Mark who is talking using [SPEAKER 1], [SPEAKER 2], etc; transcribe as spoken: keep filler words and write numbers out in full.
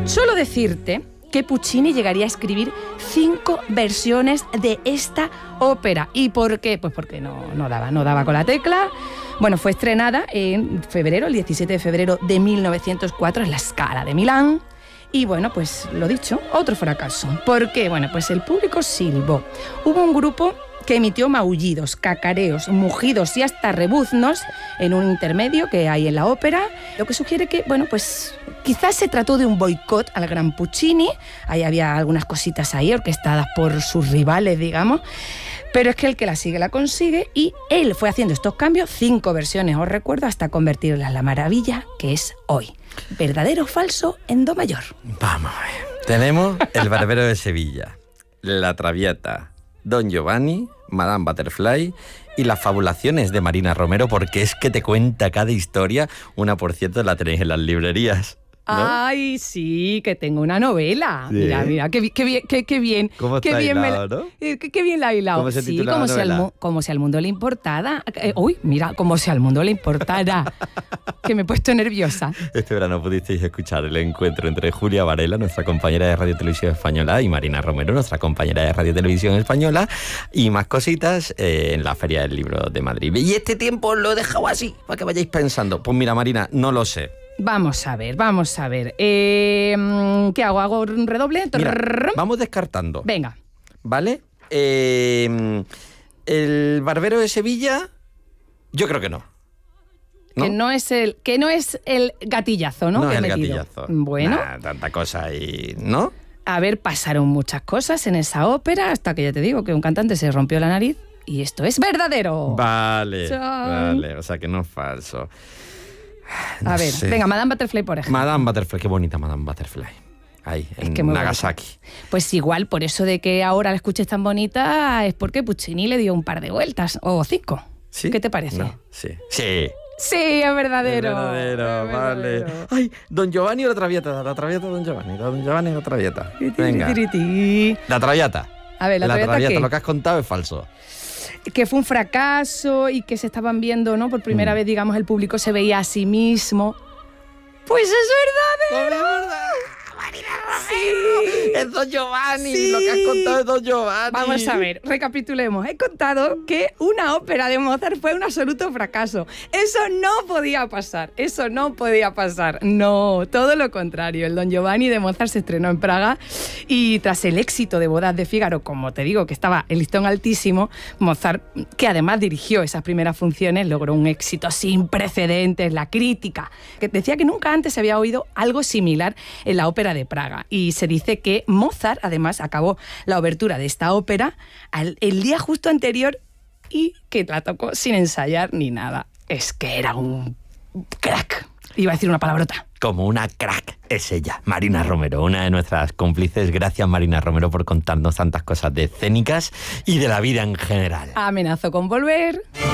[SPEAKER 1] Solo decirte que Puccini llegaría a escribir cinco versiones de esta ópera. ¿Y por qué? Pues porque no, no daba, no daba con la tecla. Bueno, fue estrenada en febrero, el diecisiete de febrero de mil novecientos cuatro en la Scala de Milán. Y bueno, pues lo dicho, otro fracaso. ¿Por qué? Bueno, pues el público silbó. Hubo un grupo que emitió maullidos, cacareos, mugidos y hasta rebuznos en un intermedio que hay en la ópera, lo que sugiere que, bueno, pues quizás se trató de un boicot al gran Puccini. Ahí había algunas cositas ahí orquestadas por sus rivales, digamos, pero es que el que la sigue la consigue y él fue haciendo estos cambios, cinco versiones, os recuerdo, hasta convertirla en la maravilla que es hoy. ¿Verdadero o falso en do mayor?
[SPEAKER 2] Vamos a ver. Tenemos El Barbero de Sevilla, La Traviata, Don Giovanni, Madame Butterfly y Las Fabulaciones de Marina Romero, porque es que te cuenta cada historia. Una, por cierto, la tenéis en las librerías, ¿no?
[SPEAKER 1] Ay, sí, que tengo una novela.
[SPEAKER 2] ¿Sí?
[SPEAKER 1] Mira, mira, qué, qué bien, qué, qué bien.
[SPEAKER 2] ¿Cómo
[SPEAKER 1] qué
[SPEAKER 2] está
[SPEAKER 1] bien
[SPEAKER 2] hilado,
[SPEAKER 1] me la,
[SPEAKER 2] no?
[SPEAKER 1] eh, qué, qué bien la ha hilado.
[SPEAKER 2] ¿Cómo se
[SPEAKER 1] sí,
[SPEAKER 2] titula
[SPEAKER 1] como
[SPEAKER 2] la
[SPEAKER 1] si, al,
[SPEAKER 2] novela?
[SPEAKER 1] como si al mundo le importara. Eh, uy, mira, como si al mundo le importara. Que me he puesto nerviosa.
[SPEAKER 2] Este verano pudisteis escuchar el encuentro entre Julia Varela, nuestra compañera de Radio Televisión Española, y Marina Romero, nuestra compañera de Radio Televisión Española, y más cositas eh, en la Feria del Libro de Madrid. Y este tiempo lo he dejado así, para que vayáis pensando. Pues mira, Marina, no lo sé.
[SPEAKER 1] Vamos a ver, vamos a ver. Eh, ¿Qué hago? ¿Hago un redoble?
[SPEAKER 2] Mira, vamos descartando.
[SPEAKER 1] Venga.
[SPEAKER 2] ¿Vale? Eh, el Barbero de Sevilla, yo creo que no. ¿No?
[SPEAKER 1] Que no es el que no es el gatillazo, ¿no?
[SPEAKER 2] No
[SPEAKER 1] que
[SPEAKER 2] es
[SPEAKER 1] he
[SPEAKER 2] el
[SPEAKER 1] metido.
[SPEAKER 2] gatillazo.
[SPEAKER 1] Bueno,
[SPEAKER 2] Nah, tanta cosa ahí, ¿no?
[SPEAKER 1] a ver, pasaron muchas cosas en esa ópera hasta que ya te digo que un cantante se rompió la nariz y esto es verdadero.
[SPEAKER 2] Vale,
[SPEAKER 1] Chan.
[SPEAKER 2] vale, o sea que no es falso. No
[SPEAKER 1] a ver,
[SPEAKER 2] sé.
[SPEAKER 1] venga, Madame Butterfly, por ejemplo.
[SPEAKER 2] Madame Butterfly, qué bonita Madame Butterfly. Ahí,
[SPEAKER 1] Es
[SPEAKER 2] en
[SPEAKER 1] que muy
[SPEAKER 2] Nagasaki.
[SPEAKER 1] bonita. Pues igual, por eso de que ahora la escuches tan bonita es porque Puccini le dio un par de vueltas, o cinco.
[SPEAKER 2] ¿Sí?
[SPEAKER 1] ¿Qué te parece?
[SPEAKER 2] No, sí. Sí.
[SPEAKER 1] Sí, es verdadero.
[SPEAKER 2] Es verdadero,
[SPEAKER 1] es
[SPEAKER 2] vale.
[SPEAKER 1] verdadero.
[SPEAKER 2] Ay, Don Giovanni o La Traviata, La Traviata, Don Giovanni, Don Giovanni o La Traviata. Venga.
[SPEAKER 1] Tiriti.
[SPEAKER 2] La Traviata.
[SPEAKER 1] A ver, la,
[SPEAKER 2] La
[SPEAKER 1] Traviata,
[SPEAKER 2] Traviata,
[SPEAKER 1] ¿qué?
[SPEAKER 2] lo que has contado es falso.
[SPEAKER 1] Que fue un fracaso y que se estaban viendo, ¿no? Por primera
[SPEAKER 2] Mm.
[SPEAKER 1] vez, digamos, el público se veía a sí mismo. Pues es verdadero. Sí.
[SPEAKER 2] Es Don Giovanni,
[SPEAKER 1] Sí.
[SPEAKER 2] lo que has contado es Don Giovanni.
[SPEAKER 1] Vamos a ver, recapitulemos. He contado que una ópera de Mozart fue un absoluto fracaso. Eso no podía pasar, eso no podía pasar. No, todo lo contrario. El Don Giovanni de Mozart se estrenó en Praga y tras el éxito de Bodas de Fígaro, como te digo, que estaba el listón altísimo, Mozart, que además dirigió esas primeras funciones, logró un éxito sin precedentes. La crítica, que decía que nunca antes se había oído algo similar en la ópera de Praga. Y se dice que Mozart, además, acabó la obertura de esta ópera al, el día justo anterior y que la tocó sin ensayar ni nada. Es que era un crack. Iba a decir una palabrota.
[SPEAKER 2] Como una crack es ella, Marina Romero, una de nuestras cómplices. Gracias, Marina Romero, por contarnos tantas cosas de escénicas y de la vida en general.
[SPEAKER 1] Amenazo con volver.